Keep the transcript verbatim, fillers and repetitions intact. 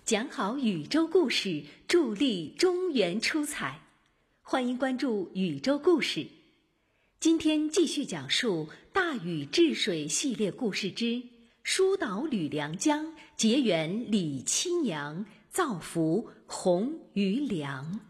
讲好宇宙故事，助力中原出彩。欢迎关注宇宙故事。今天继续讲述大禹治水系列故事之疏导吕良江，结缘李七娘，造福洪于良。